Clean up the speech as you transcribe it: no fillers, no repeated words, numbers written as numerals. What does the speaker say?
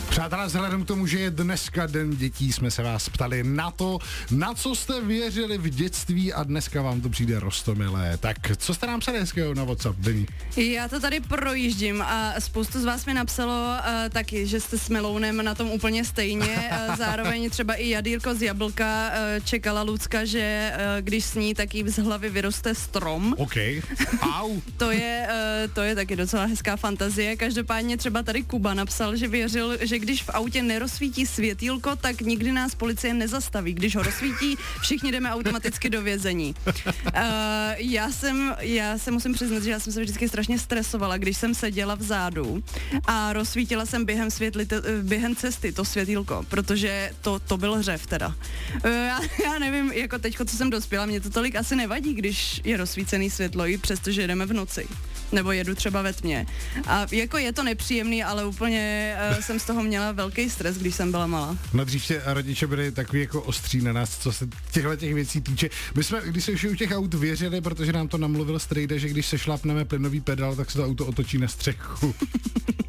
Přátelé, vzhledem k tomu, že je dneska Den dětí, jsme se vás ptali na to, na co jste věřili v dětství a dneska vám to přijde roztomilé. Tak co jste nám psali hezkého na WhatsApp, Dení? Já to tady projíždím a spoustu z vás mi napsalo taky, že jste s Melounem na tom úplně stejně. Zároveň třeba i Jadýrko z Jablka čekala Lucka, že když sní, tak jí z hlavy vyroste strom. OK. Au. To je taky docela hezká fantazie. Každopádně třeba tady Kuba napsal, že věřil, že když v autě nerozsvítí světýlko, tak nikdy nás policie nezastaví. Když ho rozsvítí, všichni jdeme automaticky do vězení. Já se musím přiznat, že já jsem se vždycky strašně stresovala, když jsem seděla vzadu a rozsvítila jsem během cesty to světýlko, protože to byl hřev teda. Já nevím, jako teďko, co jsem dospěla, mě to tolik asi nevadí, když je rozsvícený světlo, i přestože jedeme v noci. Nebo jedu třeba ve tmě. A jako je to nepříjemný, ale úplně jsem z toho měla velký stres, když jsem byla malá. No dřív tě rodiče byli takový jako ostří na nás, co se těch věcí týče. My jsme, když se už u těch aut věřili, protože nám to namluvil strejda, že když se šlápneme plynový pedál, tak se to auto otočí na střechu.